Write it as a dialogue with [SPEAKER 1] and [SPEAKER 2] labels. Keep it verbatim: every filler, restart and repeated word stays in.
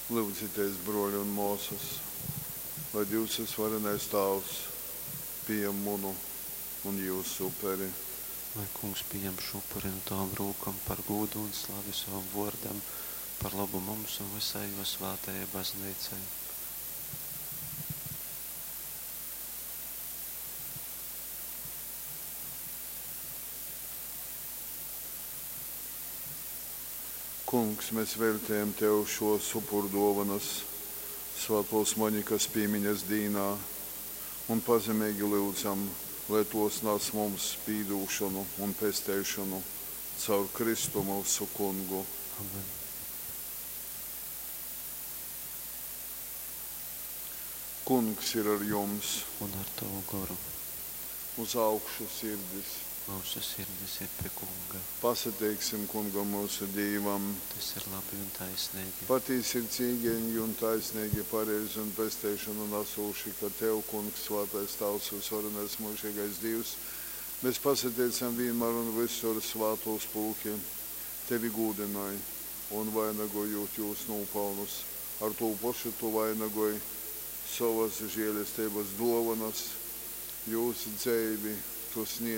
[SPEAKER 1] Lūdzieties, broļi un mūsas, lai Dievs visvarenais Tēvs pieņem munu un jūsu upuri.
[SPEAKER 2] Lai Kungs pieņem šo upuri no tavam rūkam par gūdu un slavu savam vārdam, par labu mums un visai jo svētajai baznīcai.
[SPEAKER 1] Kungs, mēs veltējam Tev šos upuru dāvanas Svētos Moņikas piemiņas dīnā un pazemīgi lūdzam, lai tos nes mums spīdūšanu un pestēšanu caur Kristu mūsu Kungu.
[SPEAKER 2] Amen.
[SPEAKER 1] Kungs ir ar jums,
[SPEAKER 2] Un ar tavu garu
[SPEAKER 1] uz augšu sirdis.
[SPEAKER 2] mūsu sirdis ir pie Kunga.
[SPEAKER 1] Pasateiksim Kungam mūsu Dievam.
[SPEAKER 2] Tas ir labi un taisnīgi.
[SPEAKER 1] Patiesi ir cīņģeņi un taisnīgi, pareizi un pestēšanu nesūši, ka Tev, Kungs, svētais Tavs, visvarenais mūžīgais Dievs, mēs pasateicam vienmēr un visur svētos pulki, Tevi gūdināji un vainagojot jūs nopelnus. Ar to pašu tu vainagoji savas žēlestības dāvanas, jūsu dzēvi, tu sniedz